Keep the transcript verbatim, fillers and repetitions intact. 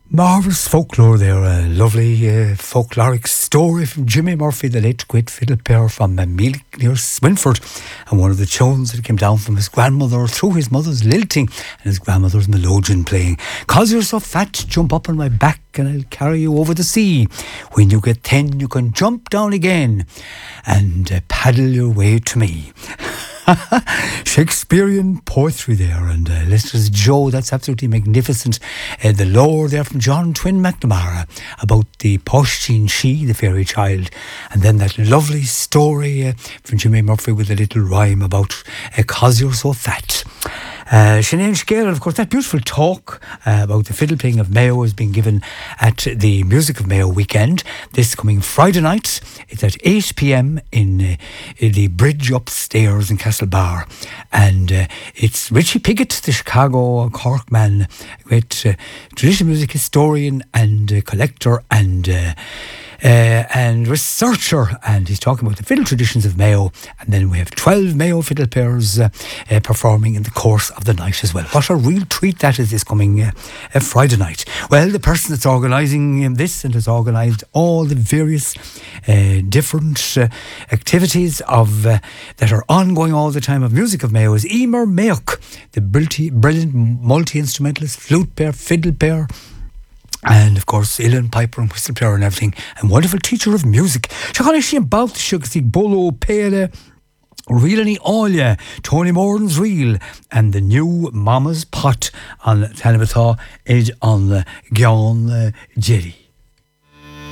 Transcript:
Marvellous folklore there, a lovely uh, folkloric story from Jimmy Murphy, the late great fiddle player from uh, Mealy near Swinford, and one of the tunes that came down from his grandmother through his mother's lilting and his grandmother's melodeon playing. "'Cause you're so fat, jump up on my back and I'll carry you over the sea. When you get ten, you can jump down again and uh, paddle your way to me." Shakespearean poetry there, and uh, listeners, Joe, that's absolutely magnificent. Uh, the lore there from John Twin McNamara about the Poshteen She, the fairy child, and then that lovely story uh, from Jimmy Murphy with a little rhyme about uh, "'Cause you're so fat." Uh, Sinead Scale, of course, that beautiful talk uh, about the fiddle playing of Mayo is being given at the Music of Mayo weekend this coming Friday night. It's at eight p.m. in, uh, in the bridge upstairs in Castlebar, and uh, it's Richie Piggott, the Chicago Cork man, great uh, traditional music historian and uh, collector and uh, Uh, and researcher, and he's talking about the fiddle traditions of Mayo. And then we have twelve Mayo fiddle players uh, uh, performing in the course of the night as well. What a real treat that is this coming uh, uh, Friday night. Well, the person that's organising um, this and has organised all the various uh, different uh, activities of uh, that are ongoing all the time of Music of Mayo is Emer Mayok, the brilliant, brilliant multi-instrumentalist, flute player, fiddle player, and of course uilleann piper and whistle player and everything, and wonderful teacher of music. She's she about the sugar bolo pele Reelany Olia, Tony Morden's Reel, and the new Mama's Pot on Tanabatha Edge on the Gyan Jerry.